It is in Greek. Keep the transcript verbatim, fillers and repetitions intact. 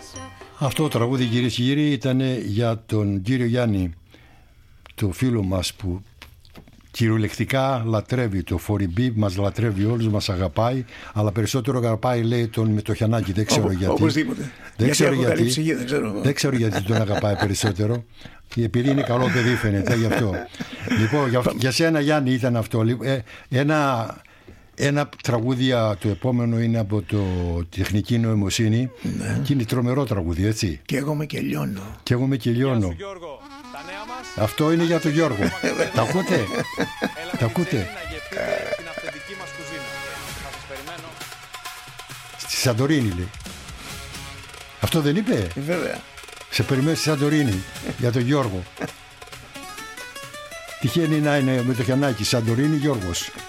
Αυτό το τραγούδι, κυρίες και κύριοι, ήταν για τον κύριο Γιάννη, το φίλο μας που κυριολεκτικά λατρεύει το φοριμπή, μας λατρεύει όλους, μας αγαπάει, αλλά περισσότερο αγαπάει, λέει, τον Μητροχιανάκη. Δεν ξέρω γιατί. Οπωσδήποτε. Δεν γιατί ξέρω γιατί. Ψυχή, δεν, ξέρω. δεν ξέρω γιατί τον αγαπάει περισσότερο. Επειδή είναι καλό παιδί, φαίνεται γι' αυτό. Λοιπόν, για, για σένα, Γιάννη, ήταν αυτό. Ε, ένα, ένα τραγούδι, το επόμενο είναι από το Τεχνική Νοημοσύνη. Ναι. Και είναι τρομερό τραγούδι, έτσι. Και εγώ με και λιώνω. Και εγώ με και λιώνω. Αυτό είναι για τον Γιώργο. Τα ακούτε? Τα ακούτε? Στη Σαντορίνη, λέει. Αυτό δεν είπε? Βέβαια. Σε περιμένει στη Σαντορίνη για τον Γιώργο. Τυχαίνει να είναι με το Γιαννάκη, Σαντορίνη, Γιώργος.